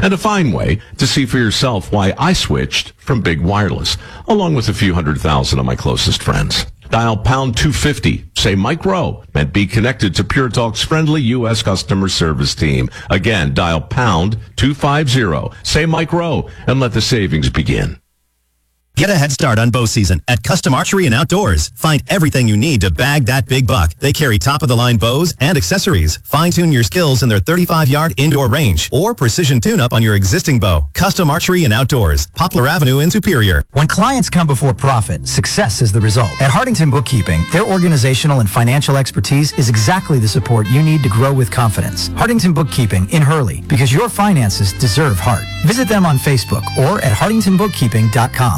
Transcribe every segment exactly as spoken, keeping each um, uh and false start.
and a fine way to see for yourself why I switched from Big Wireless, along with a few hundred thousand of my closest friends. Dial pound two fifty, say Mike Rowe, and be connected to Pure Talk's friendly U S customer service team. Again, dial pound two fifty, say Mike Rowe, and let the savings begin. Get a head start on bow season at Custom Archery and Outdoors. Find everything you need to bag that big buck. They carry top-of-the-line bows and accessories. Fine-tune your skills in their thirty-five yard indoor range or precision tune-up on your existing bow. Custom Archery and Outdoors, Poplar Avenue in Superior. When clients come before profit, success is the result. At Hardington Bookkeeping, their organizational and financial expertise is exactly the support you need to grow with confidence. Hardington Bookkeeping in Hurley, because your finances deserve heart. Visit them on Facebook or at hardington bookkeeping dot com.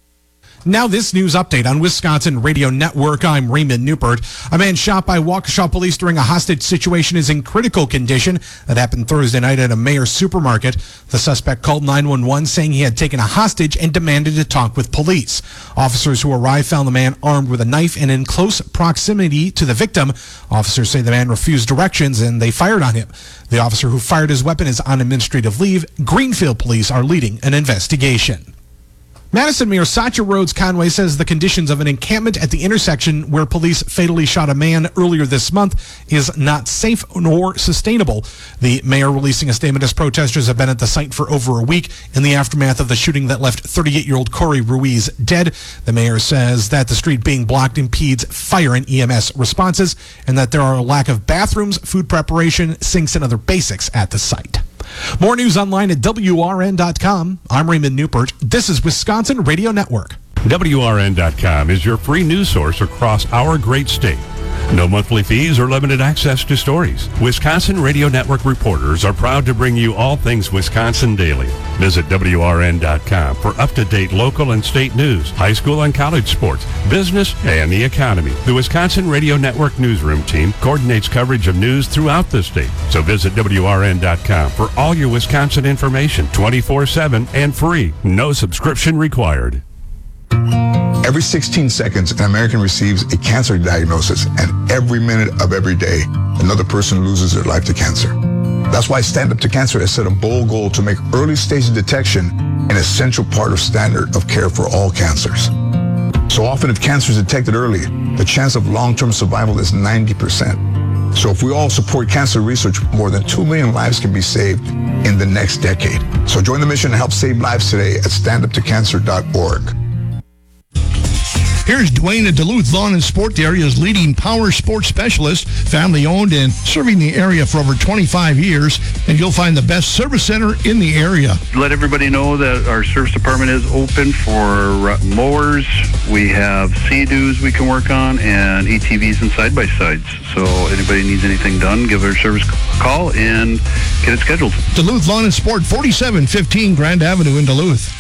Now this news update on Wisconsin Radio Network. I'm Raymond Newport. A man shot by Waukesha police during a hostage situation is in critical condition. That happened Thursday night at a Mayer supermarket. The suspect called nine one one saying he had taken a hostage and demanded to talk with police. Officers who arrived found the man armed with a knife and in close proximity to the victim. Officers say the man refused directions and they fired on him. The officer who fired his weapon is on administrative leave. Greenfield police are leading an investigation. Madison Mayor Satya Rhodes Conway says the conditions of an encampment at the intersection where police fatally shot a man earlier this month is not safe nor sustainable. The mayor releasing a statement as protesters have been at the site for over a week in the aftermath of the shooting that left thirty-eight-year-old Corey Ruiz dead. The mayor says that the street being blocked impedes fire and E M S responses and that there are a lack of bathrooms, food preparation, sinks, and other basics at the site. More news online at W R N dot com. I'm Raymond Newport. This is Wisconsin Radio Network. W R N dot com is your free news source across our great state. No monthly fees or limited access to stories. Wisconsin Radio Network reporters are proud to bring you all things Wisconsin daily. Visit W R N dot com for up-to-date local and state news, high school and college sports, business, and the economy. The Wisconsin Radio Network newsroom team coordinates coverage of news throughout the state. So visit W R N dot com for all your Wisconsin information twenty-four seven and free. No subscription required. Every sixteen seconds, an American receives a cancer diagnosis, and every minute of every day, another person loses their life to cancer. That's why Stand Up to Cancer has set a bold goal to make early stage detection an essential part of standard of care for all cancers. So often, if cancer is detected early, the chance of long-term survival is ninety percent. So if we all support cancer research, more than two million lives can be saved in the next decade. So join the mission to help save lives today at stand up to cancer dot org. Here's Dwayne at Duluth Lawn and Sport, the area's leading power sports specialist, family-owned and serving the area for over twenty-five years, and you'll find the best service center in the area. Let everybody know that our service department is open for mowers. We have Sea-Doos we can work on, and A T Vs and side-by-sides. So anybody needs anything done, give our service a call and get it scheduled. Duluth Lawn and Sport, forty-seven fifteen Grand Avenue in Duluth.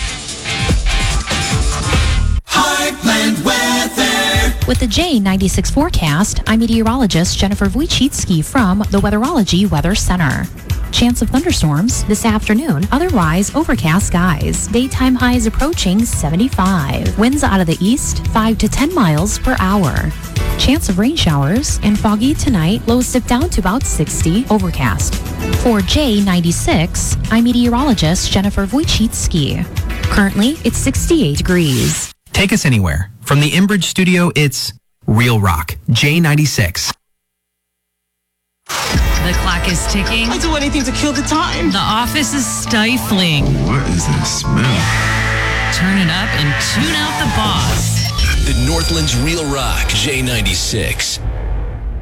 Heartland weather. With the J ninety-six forecast, I'm meteorologist Jennifer Wojcicki from the Weatherology Weather Center. Chance of thunderstorms this afternoon, otherwise overcast skies. Daytime highs approaching seventy-five. Winds out of the east, five to ten miles per hour. Chance of rain showers and foggy tonight, lows dip down to about sixty, overcast. For J ninety-six, I'm meteorologist Jennifer Wojcicki. Currently, it's sixty-eight degrees. Take us anywhere. From the Inbridge studio, it's Real Rock, J ninety-six. The clock is ticking. I do anything to kill the time. The office is stifling. What is that smell? Turn it up and tune out the boss. The Northland's Real Rock, J ninety-six.